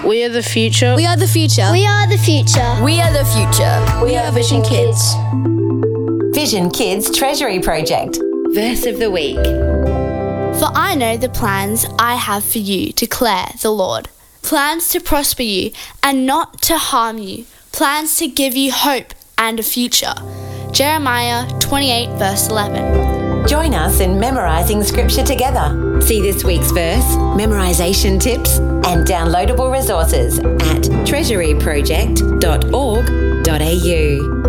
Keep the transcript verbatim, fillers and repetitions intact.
We are the future. We are the future. We are the future. We are the future. We are Vision Kids. Vision Kids Treasury Project. Verse of the week. For I know the plans I have for you, declare the Lord. Plans to prosper you and not to harm you. Plans to give you hope and a future. Jeremiah twenty-eight verse eleven. Join us in memorising scripture together. See this week's verse, memorisation tips, And downloadable resources at treasury project dot org dot a u.